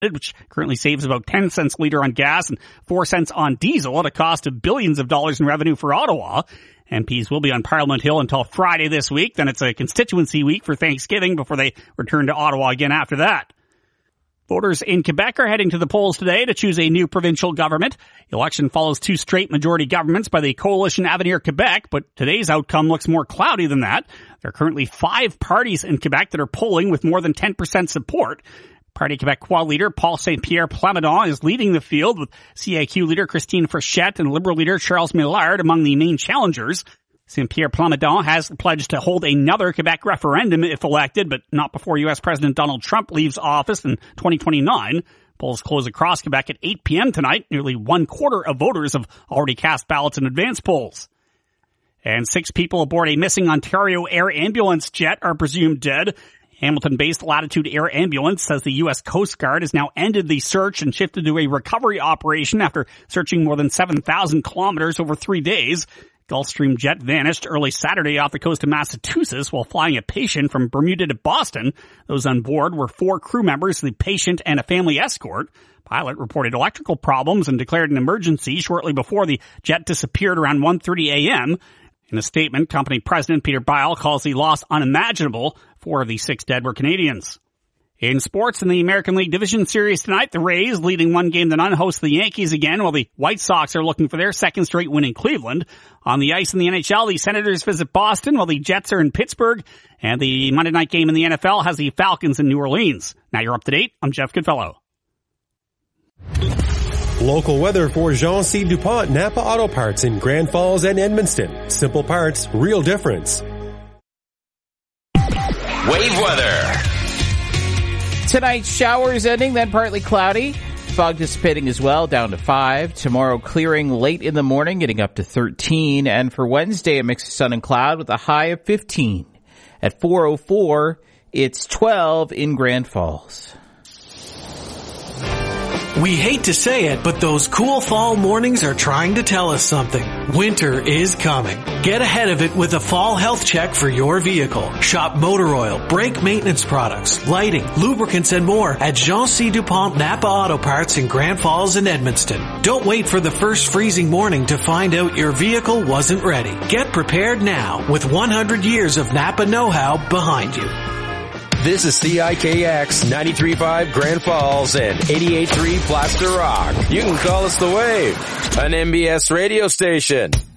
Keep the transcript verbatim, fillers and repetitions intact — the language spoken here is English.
which currently saves about ten cents a litre on gas and four cents on diesel at a cost of billions of dollars in revenue for Ottawa. M Ps will be on Parliament Hill until Friday this week. Then it's a constituency week for Thanksgiving before they return to Ottawa again after that. Voters in Quebec are heading to the polls today to choose a new provincial government. The election follows two straight majority governments by the coalition Avenir Quebec, but today's outcome looks more cloudy than that. There are currently five parties in Quebec that are polling with more than ten percent support. Parti Québécois leader Paul Saint-Pierre Plamondon is leading the field, with C A Q leader Christine Frechette and Liberal leader Charles Millard among the main challengers. Saint-Pierre Plamondon has pledged to hold another Quebec referendum if elected, but not before U S President Donald Trump leaves office in twenty twenty-nine. Polls close across Quebec at eight p.m. tonight. Nearly one quarter of voters have already cast ballots in advance polls. And six people aboard a missing Ontario Air ambulance jet are presumed dead. Hamilton-based Latitude Air Ambulance says the U S Coast Guard has now ended the search and shifted to a recovery operation after searching more than seven thousand kilometers over three days. Gulfstream jet vanished early Saturday off the coast of Massachusetts while flying a patient from Bermuda to Boston. Those on board were four crew members, the patient, and a family escort. Pilot reported electrical problems and declared an emergency shortly before the jet disappeared around one thirty a.m. In a statement, company president Peter Byle calls the loss unimaginable. Four of the six dead were Canadians. In sports, in the American League Division Series tonight, the Rays, leading one game to none, host the Yankees again, while the White Sox are looking for their second straight win in Cleveland. On the ice in the N H L, the Senators visit Boston, while the Jets are in Pittsburgh, and the Monday night game in the N F L has the Falcons in New Orleans. Now you're up to date. I'm Jeff Goodfellow. Local weather for Jean C. DuPont Napa Auto Parts in Grand Falls and Edmundston. Simple parts, real difference. Wave weather. Tonight, showers ending, then partly cloudy. Fog dissipating as well, down to five. Tomorrow, clearing late in the morning, getting up to thirteen. And for Wednesday, a mix of sun and cloud with a high of fifteen. At four oh four, it's twelve in Grand Falls. We hate to say it, but those cool fall mornings are trying to tell us something. Winter is coming. Get ahead of it with a fall health check for your vehicle. Shop motor oil, brake maintenance products, lighting, lubricants, and more at Jean C. DuPont Napa Auto Parts in Grand Falls and Edmundston. Don't wait for the first freezing morning to find out your vehicle wasn't ready. Get prepared now with one hundred years of Napa know-how behind you. This is C I K X ninety-three point five Grand Falls and eighty-eight point three Plaster Rock. You can call us The Wave, an M B S radio station.